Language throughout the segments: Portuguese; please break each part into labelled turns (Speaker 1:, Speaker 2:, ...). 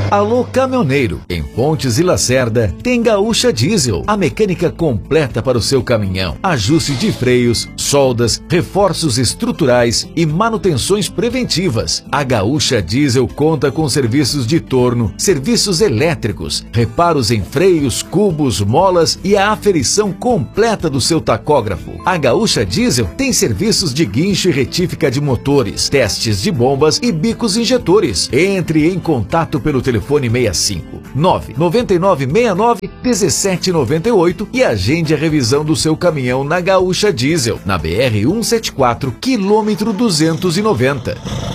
Speaker 1: Alô caminhoneiro, em Pontes e Lacerda tem Gaúcha Diesel, a mecânica completa para o seu caminhão. Ajuste de freios, soldas, reforços estruturais e manutenções preventivas. A Gaúcha Diesel conta com serviços de torno, serviços elétricos, reparos em freios, cubos, molas e a aferição completa do seu tacógrafo. A Gaúcha Diesel tem serviços de guincho e retífica de motores, testes de bombas e bicos injetores. Entre em contato pelo telefone 65 99969 1798 e agende a revisão do seu caminhão na Gaúcha Diesel, na BR 174, quilômetro 290.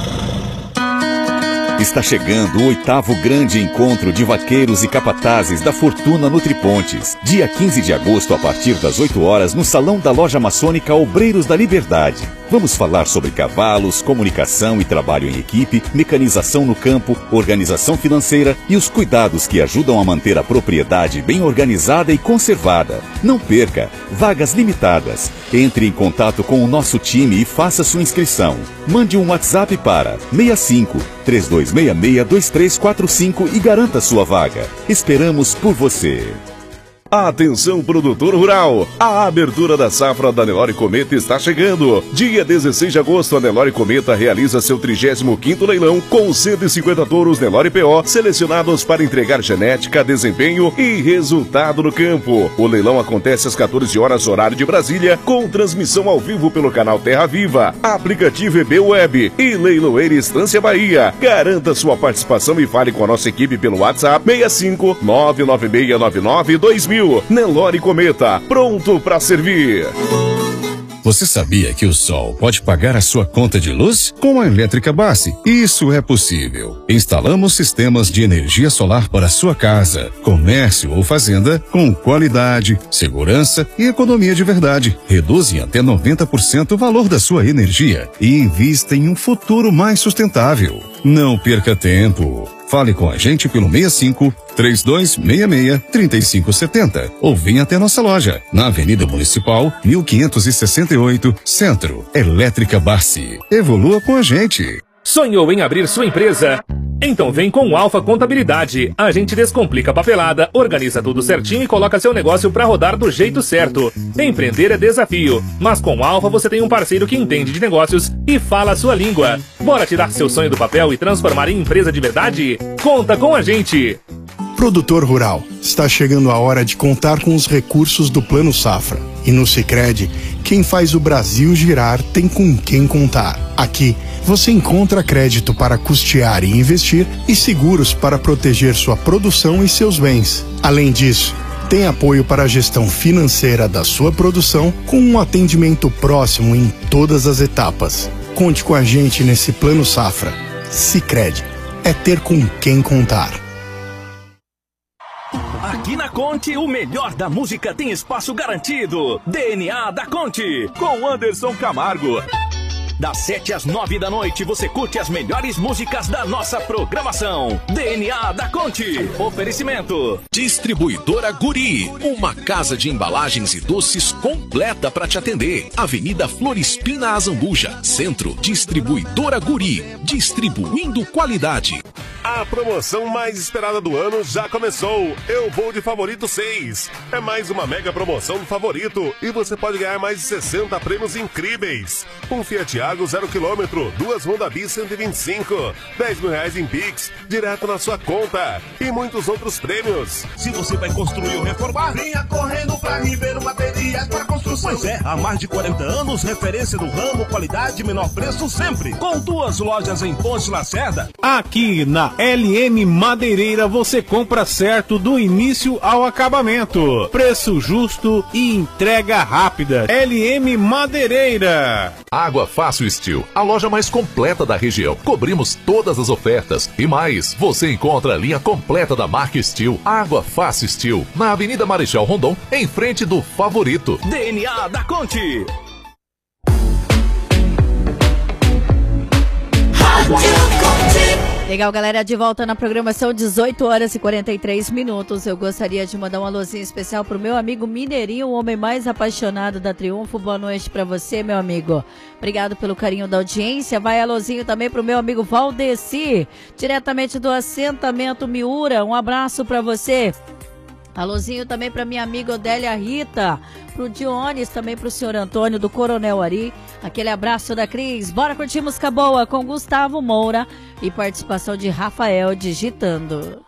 Speaker 2: Está chegando o 8º grande encontro de vaqueiros e capatazes da Fortuna Nutripontes. Dia 15 de agosto, a partir das 8 horas, no Salão da Loja Maçônica Obreiros da Liberdade. Vamos falar sobre cavalos, comunicação e trabalho em equipe, mecanização no campo, organização financeira e os cuidados que ajudam a manter a propriedade bem organizada e conservada. Não perca! Vagas limitadas. Entre em contato com o nosso time e faça sua inscrição. Mande um WhatsApp para 65 3266 2345 e garanta sua vaga. Esperamos por você.
Speaker 3: Atenção, produtor rural! A abertura da safra da Nelore Cometa está chegando. Dia 16 de agosto, a Nelore Cometa realiza seu 35º leilão com 150 touros Nelore PO selecionados para entregar genética, desempenho e resultado no campo. O leilão acontece às 14 horas, horário de Brasília, com transmissão ao vivo pelo canal Terra Viva, aplicativo EB Web e Leiloeira Estância Bahia. Garanta sua participação e fale com a nossa equipe pelo WhatsApp 65 99699 2000. Nelore Cometa, pronto para servir.
Speaker 4: Você sabia que o sol pode pagar a sua conta de luz? Com a Elétrica Bassi, isso é possível. Instalamos sistemas de energia solar para sua casa, comércio ou fazenda com qualidade, segurança e economia de verdade. Reduz em até 90% o valor da sua energia e invista em um futuro mais sustentável. Não perca tempo. Fale com a gente pelo 65 3266 3570 ou venha até nossa loja na Avenida Municipal 1568, Centro. Elétrica Bassi. Evolua com a gente.
Speaker 5: Sonhou em abrir sua empresa? Então vem com o Alfa Contabilidade. A gente descomplica a papelada, organiza tudo certinho e coloca seu negócio para rodar do jeito certo. Empreender é desafio, mas com o Alfa você tem um parceiro que entende de negócios e fala a sua língua. Bora tirar seu sonho do papel e transformar em empresa de verdade? Conta com a gente!
Speaker 6: Produtor rural, está chegando a hora de contar com os recursos do Plano Safra. E no Sicredi, quem faz o Brasil girar tem com quem contar. Aqui, você encontra crédito para custear e investir e seguros para proteger sua produção e seus bens. Além disso, tem apoio para a gestão financeira da sua produção com um atendimento próximo em todas as etapas. Conte com a gente nesse Plano Safra. Sicredi, é ter com quem contar.
Speaker 7: Aqui na Conte, o melhor da música tem espaço garantido. DNA da Conte, com Anderson Camargo. Das 7 às 9 da noite, você curte as melhores músicas da nossa programação. DNA da Conte. Oferecimento.
Speaker 8: Distribuidora Guri. Uma casa de embalagens e doces completa para te atender. Avenida Florispina Azambuja. Centro. Distribuidora Guri. Distribuindo qualidade.
Speaker 3: A promoção mais esperada do ano já começou. Eu vou de Favorito 6. É mais uma mega promoção do Favorito e você pode ganhar mais de 60 prêmios incríveis. Um Fiat Argo 0 km, 2 Honda Bis 125, R$10.000 em Pix, direto na sua conta e muitos outros prêmios.
Speaker 9: Se você vai construir ou reformar, venha correndo pra Ribeiro Materiais para Construção. Pois é, há mais de 40 anos, referência do ramo, qualidade, menor preço sempre. Com 2 lojas em Ponte Lacerda.
Speaker 10: Aqui na LM Madeireira você compra certo do início ao acabamento. Preço justo e entrega rápida. LM Madeireira.
Speaker 8: Água Fácil Steel, a loja mais completa da região. Cobrimos todas as ofertas e mais. Você encontra a linha completa da marca Steel. Água Fácil Steel, na Avenida Marechal Rondon, em frente do Favorito.
Speaker 7: DNA da Conte.
Speaker 11: Rádio Conte. Legal, galera, de volta na programação, 18 horas e 43 minutos. Eu gostaria de mandar um alôzinho especial pro meu amigo Mineirinho, o homem mais apaixonado da Triunfo. Boa noite pra você, meu amigo. Obrigado pelo carinho da audiência. Vai alôzinho também pro meu amigo Valdeci, diretamente do assentamento Miura. Um abraço pra você. Alôzinho também pra minha amiga Odélia Rita, pro Dionis, também pro senhor Antônio do Coronel Ari. Aquele abraço da Cris. Bora curtir música boa com Gustavo Moura e participação de Rafael digitando.